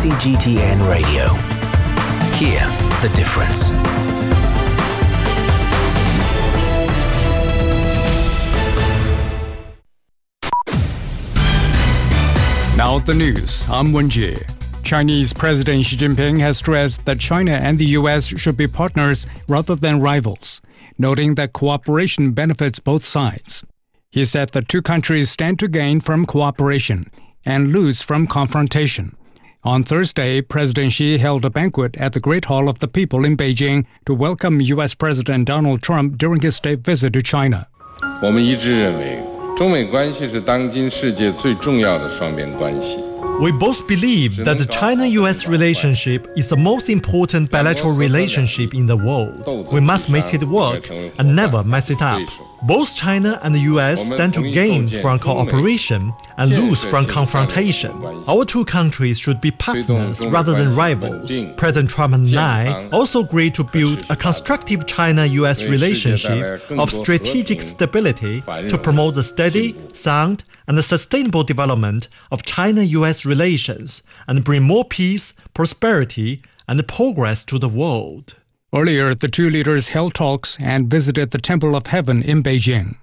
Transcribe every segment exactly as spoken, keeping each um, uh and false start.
C G T N Radio. Hear the difference. Now the news. I'm Wenjie. Chinese President Xi Jinping has stressed that China and the U S should be partners rather than rivals, noting that cooperation benefits both sides. He said the two countries stand to gain from cooperation and lose from confrontation. On Thursday, President Xi held a banquet at the Great Hall of the People in Beijing to welcome U S President Donald Trump during his state visit to China. 我们一致认为，中美关系是当今世界最重要的双边关系。 We both believe that the China-U S relationship is the most important bilateral relationship in the world. We must make it work and never mess it up. Both China and the U S stand to gain from cooperation and lose from confrontation. Our two countries should be partners rather than rivals. President Trump and I also agreed to build a constructive China-U S relationship of strategic stability to promote the steady, sound, and the sustainable development of China-U S relations and bring more peace, prosperity, and progress to the world. Earlier, the two leaders held talks and visited the Temple of Heaven in Beijing.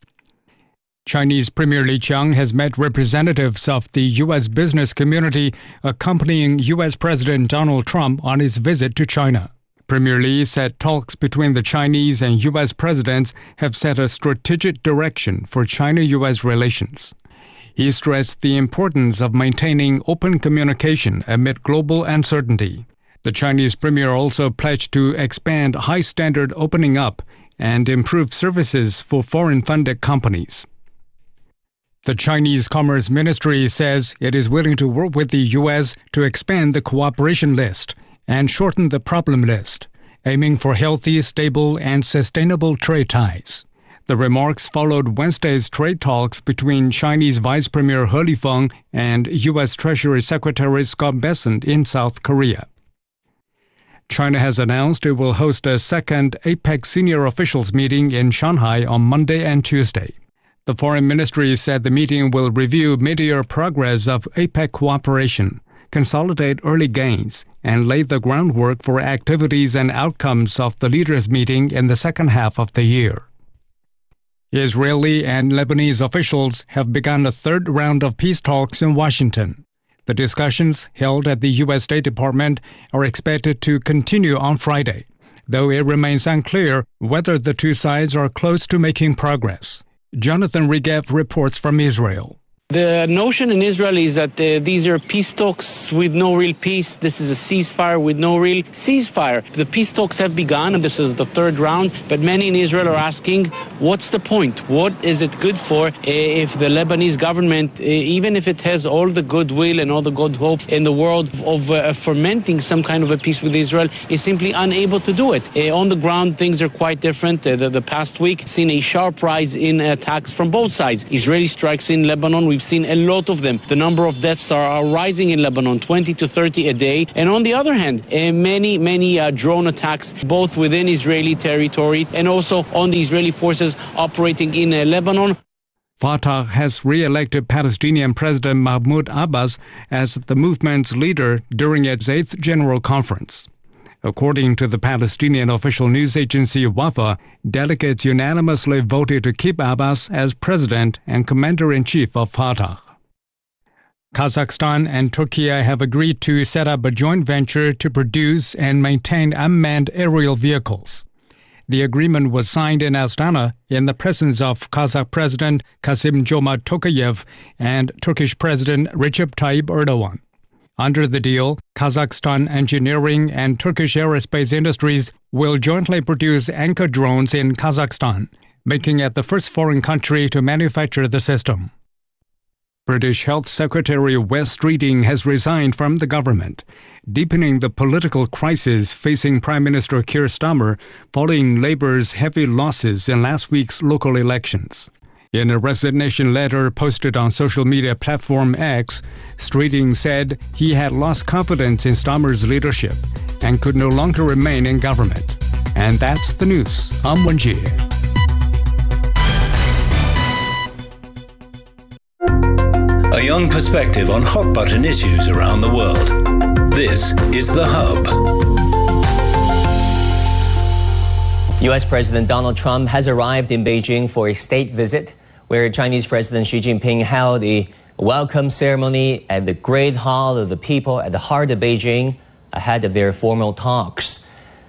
Chinese Premier Li Qiang has met representatives of the U S business community accompanying U S President Donald Trump on his visit to China. Premier Li said talks between the Chinese and U S presidents have set a strategic direction for China-U S relations. He stressed the importance of maintaining open communication amid global uncertainty. The Chinese premier also pledged to expand high-standard opening up and improve services for foreign-funded companies. The Chinese Commerce Ministry says it is willing to work with the U S to expand the cooperation list and shorten the problem list, aiming for healthy, stable, and sustainable trade ties. The remarks followed Wednesday's trade talks between Chinese Vice Premier He Lifeng and U S Treasury Secretary Scott Bessent in South Korea. China has announced it will host a second APEC senior officials meeting in Shanghai on Monday and Tuesday. The Foreign Ministry said the meeting will review mid-year progress of APEC cooperation, consolidate early gains, and lay the groundwork for activities and outcomes of the leaders' meeting in the second half of the year. Israeli and Lebanese officials have begun a third round of peace talks in Washington. The discussions, held at the U S State Department, are expected to continue on Friday, though it remains unclear whether the two sides are close to making progress. Jonathan Regev reports from Israel. The notion in Israel is that uh, these are peace talks with no real peace. This is a ceasefire with no real ceasefire. The peace talks have begun, and this is the third round, but many in Israel are asking, what's the point? What is it good for uh, if the Lebanese government, uh, even if it has all the goodwill and all the good hope in the world of uh, fermenting some kind of a peace with Israel, is simply unable to do it? Uh, on the ground, things are quite different. Uh, the, the past week, seen a sharp rise in attacks from both sides. Israeli strikes in Lebanon, we've seen a lot of them. The number of deaths are, are rising in Lebanon, twenty to thirty a day. And on the other hand, uh, many, many uh, drone attacks, both within Israeli territory and also on the Israeli forces operating in uh, Lebanon. Fatah has re-elected Palestinian President Mahmoud Abbas as the movement's leader during its eighth General Conference. According to the Palestinian official news agency Wafa, delegates unanimously voted to keep Abbas as president and commander-in-chief of Fatah. Kazakhstan and Turkey have agreed to set up a joint venture to produce and maintain unmanned aerial vehicles. The agreement was signed in Astana in the presence of Kazakh President Kassym-Jomart Tokayev and Turkish President Recep Tayyip Erdogan. Under the deal, Kazakhstan Engineering and Turkish Aerospace Industries will jointly produce Anka drones in Kazakhstan, making it the first foreign country to manufacture the system. British Health Secretary Wes Streeting has resigned from the government, deepening the political crisis facing Prime Minister Keir Starmer following Labour's heavy losses in last week's local elections. In a resignation letter posted on social media platform X, Streeting said he had lost confidence in Starmer's leadership and could no longer remain in government. And that's the news. I'm Wenjie. A young perspective on hot-button issues around the world. This is The Hub. U S President Donald Trump has arrived in Beijing for a state visit, where Chinese President Xi Jinping held a welcome ceremony at the Great Hall of the People at the heart of Beijing ahead of their formal talks.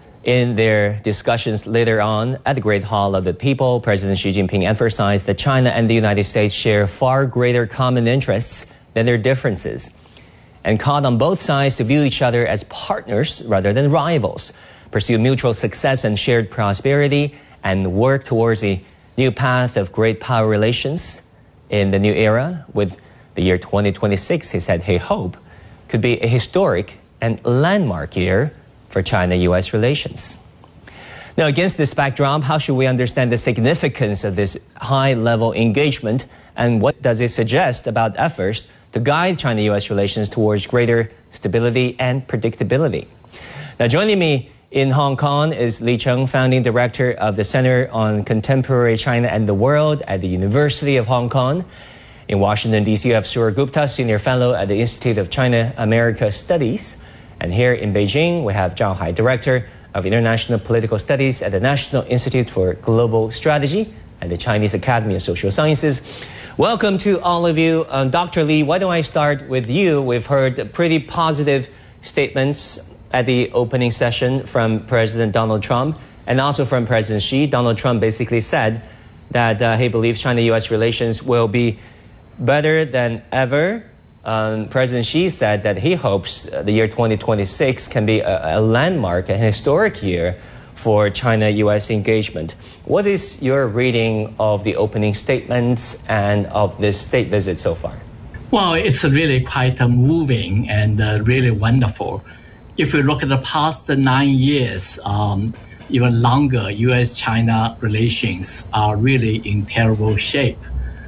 In their discussions later on at the Great Hall of the People, President Xi Jinping emphasized that China and the United States share far greater common interests than their differences, and called on both sides to view each other as partners rather than rivals, pursue mutual success and shared prosperity, and work towards a new path of great power relations in the new era. With the year twenty twenty-six, he said he hoped, could be a historic and landmark year for China-U S relations. Now, against this backdrop, how should we understand the significance of this high-level engagement, and what does it suggest about efforts to guide China-U S relations towards greater stability and predictability? Now, joining me in Hong Kong is Li Cheng, founding director of the Center on Contemporary China and the World at the University of Hong Kong. In Washington, D C, you have Surya Gupta, senior fellow at the Institute of China-America Studies. And here in Beijing, we have Zhao Hai, director of International Political Studies at the National Institute for Global Strategy and the Chinese Academy of Social Sciences. Welcome to all of you. Um, Doctor Li, why don't I start with you? We've heard pretty positive statements at the opening session from President Donald Trump and also from President Xi. Donald Trump basically said that uh, he believes China-U S relations will be better than ever. Um, President Xi said that he hopes the year twenty twenty-six can be a, a landmark, a historic year for China-U S engagement. What is your reading of the opening statements and of this state visit so far? Well, it's really quite uh, moving and uh, really wonderful. If you look at the past nine years, um, even longer, U S China relations are really in terrible shape.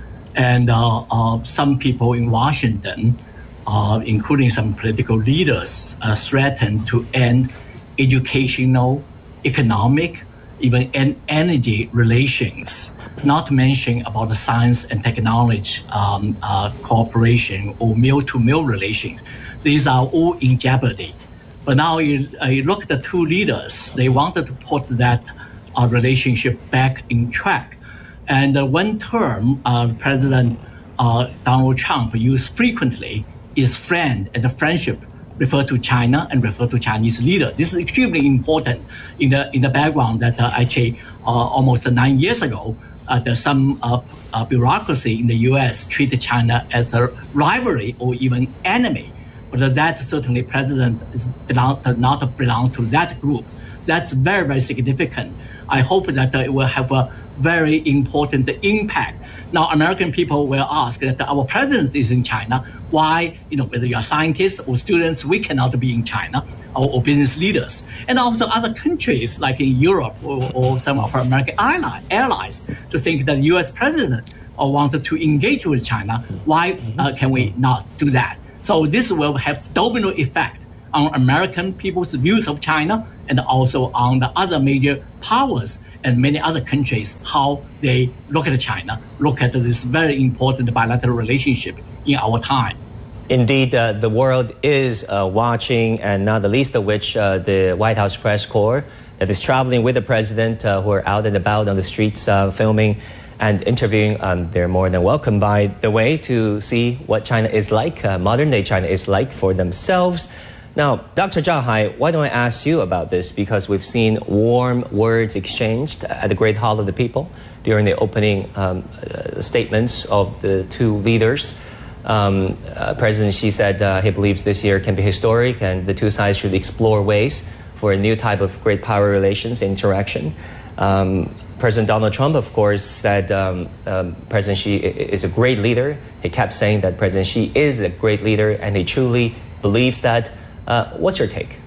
And uh, uh, some people in Washington, uh, including some political leaders, uh, threatened to end educational, economic, even en- energy relations, not to mention about the science and technology um, uh, cooperation or mill-to-mill relations. These are all in jeopardy. But now you, uh, you look at the two leaders, they wanted to put that uh, relationship back in track. And uh, one term uh, President uh, Donald Trump used frequently is friend, and the friendship refer to China and refer to Chinese leader. This is extremely important in the in the background that uh, actually uh, almost nine years ago, uh, there's some uh, uh, bureaucracy in the U S treated China as a rivalry or even enemy. But that certainly President is belong, does not belong to that group. That's very, very significant. I hope that uh, it will have a very important impact. Now, American people will ask that our president is in China. Why, you know, whether you are scientists or students, we cannot be in China, or, or business leaders. And also other countries like in Europe or, or some of our American allies to think that the U S president uh, wanted to engage with China. Why uh, can we not do that? So this will have domino effect on American people's views of China and also on the other major powers and many other countries, how they look at China, look at this very important bilateral relationship in our time. Indeed, uh, the world is uh, watching, and not the least of which uh, the White House press corps that is traveling with the president, uh, who are out and about on the streets uh, filming and interviewing. Um, they're more than welcome, by the way, to see what China is like, uh, modern-day China is like for themselves. Now, Doctor Zhao Hai, why don't I ask you about this? Because we've seen warm words exchanged at the Great Hall of the People during the opening um, uh, statements of the two leaders. Um, uh, President Xi said uh, he believes this year can be historic, and the two sides should explore ways for a new type of great power relations interaction. Um, President Donald Trump, of course, said um, um, President Xi is a great leader. He kept saying that President Xi is a great leader, and he truly believes that. Uh, what's your take?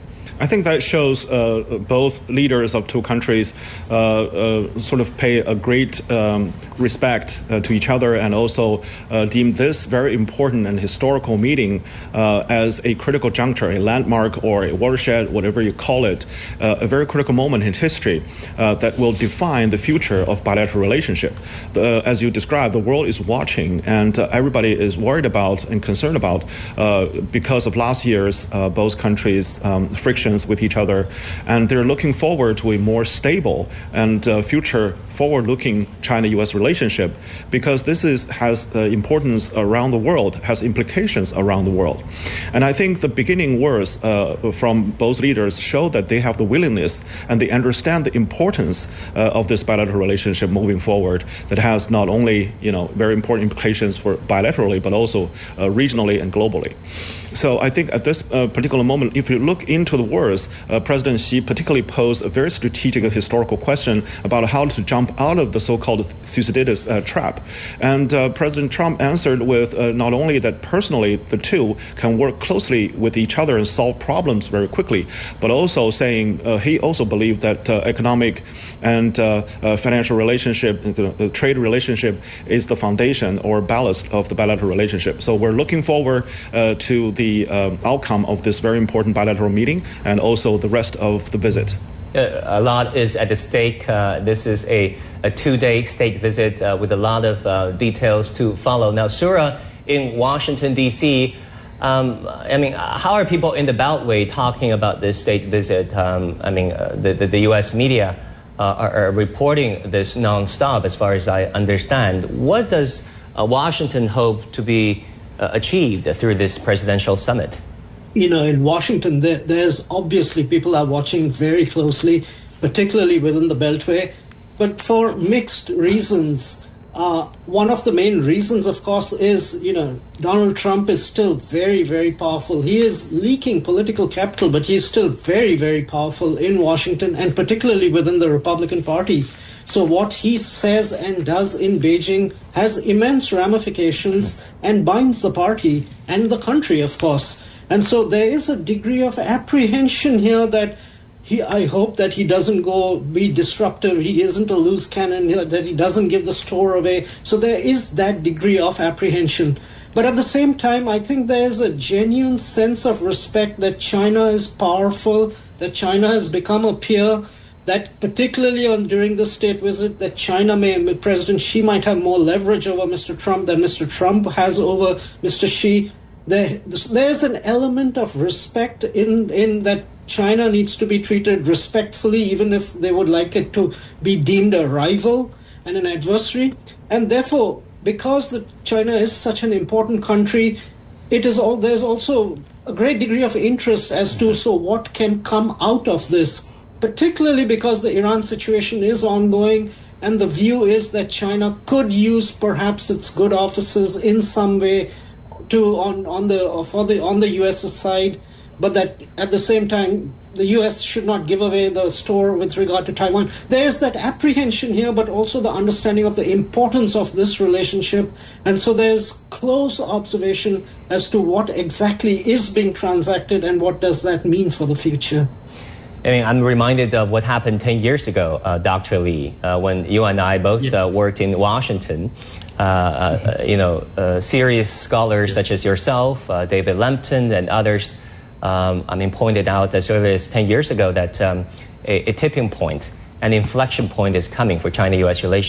I think that shows uh, both leaders of two countries uh, uh, sort of pay a great um, respect uh, to each other, and also uh, deem this very important and historical meeting uh, as a critical juncture, a landmark or a watershed, whatever you call it, uh, a very critical moment in history uh, that will define the future of bilateral relationship. The, as you described, the world is watching, and uh, everybody is worried about and concerned about uh, because of last year's uh, both countries' um, frictions with each other, and they're looking forward to a more stable and uh, future forward-looking China-U S relationship, because this is has uh, importance around the world, has implications around the world. And I think the beginning words uh, from both leaders show that they have the willingness and they understand the importance uh, of this bilateral relationship moving forward, that has not only, you know, very important implications for bilaterally, but also uh, regionally and globally. So I think at this uh, particular moment, if you look into the words, uh, President Xi particularly posed a very strategic and historical question about how to jump out of the so-called Thucydides uh, trap. And uh, President Trump answered with uh, not only that personally the two can work closely with each other and solve problems very quickly, but also saying uh, he also believed that uh, economic and uh, uh, financial relationship, the, the trade relationship is the foundation or ballast of the bilateral relationship. So we're looking forward uh, to the the uh, outcome of this very important bilateral meeting, and also the rest of the visit. Uh, a lot is at stake. Uh, this is a, a two-day state visit uh, with a lot of uh, details to follow. Now, Sura, in Washington, D C, um, I mean, how are people in the Beltway talking about this state visit? Um, I mean, uh, the, the, the U S media uh, are, are reporting this nonstop, as far as I understand. What does uh, Washington hope to be Uh, achieved through this presidential summit? You know, in Washington, there, there's obviously people are watching very closely, particularly within the Beltway, but for mixed reasons. Uh, one of the main reasons, of course, is, you know, Donald Trump is still very, very powerful. He is leaking political capital, but he's still very, very powerful in Washington, and particularly within the Republican Party. So what he says and does in Beijing has immense ramifications and binds the party and the country, of course. And so there is a degree of apprehension here that he, I hope that he doesn't go be disruptive, he isn't a loose cannon, that he doesn't give the store away. So there is that degree of apprehension. But at the same time, I think there is a genuine sense of respect that China is powerful, that China has become a peer, that particularly on during the state visit, that China may, President Xi might have more leverage over Mister Trump than Mister Trump has over Mister Xi. There, there's an element of respect in, in that China needs to be treated respectfully, even if they would like it to be deemed a rival and an adversary. And therefore, because the China is such an important country, it is all, there's also a great degree of interest as to so what can come out of this, particularly because the Iran situation is ongoing, and the view is that China could use perhaps its good offices in some way to on, on the for the on the U S side, but that at the same time the U S should not give away the store with regard to Taiwan. There's that apprehension here, but also the understanding of the importance of this relationship, and so there's close observation as to what exactly is being transacted and what does that mean for the future. I mean, I'm reminded of what happened ten years ago, uh, Doctor Lee, uh, when you and I both yeah. uh, worked in Washington. Uh, uh, you know, uh, serious scholars yeah. such as yourself, uh, David Lempton, and others, um, I mean, pointed out as early as ten years ago that um, a, a tipping point, an inflection point is coming for China-U S relations.